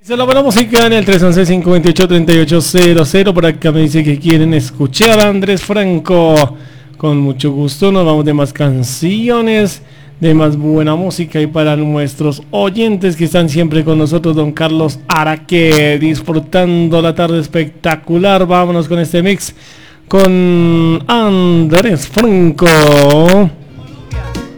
Dice la buena música en el 311-528-3800. Por acá me dice que quieren escuchar a Andrés Franco. Con mucho gusto nos vamos de más canciones, de más buena música. Y para nuestros oyentes que están siempre con nosotros, don Carlos Araque, disfrutando la tarde espectacular. Vámonos con este mix con Andrés Franco.